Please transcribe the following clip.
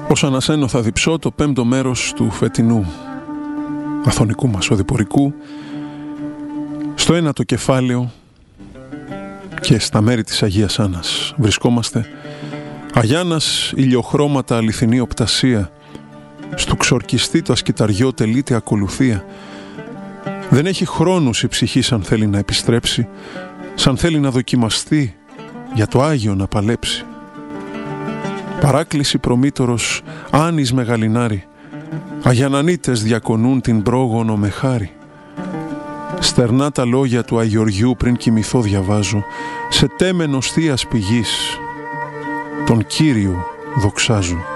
Ως ανασένω θα διψώ το 5ο μέρος του φετινού αθωνικού μας οδηπορικού, στο 1ο κεφάλαιο και στα μέρη της Αγίας Άννας. Βρισκόμαστε Αγιάννας, ηλιοχρώματα, αληθινή οπτασία, στου ξορκιστή το ασκηταριό τελείται ακολουθία. Δεν έχει χρόνους η ψυχή σαν θέλει να επιστρέψει, σαν θέλει να δοκιμαστεί, για το Άγιο να παλέψει. Παράκληση προμήτωρος Άνης Μεγαλινάρη, Αγιανανίτες διακονούν την πρόγονο με χάρη. Στερνά τα λόγια του Αγιοργιού πριν κοιμηθώ διαβάζω, σε τέμενος θείας πηγής τον Κύριο δοξάζω.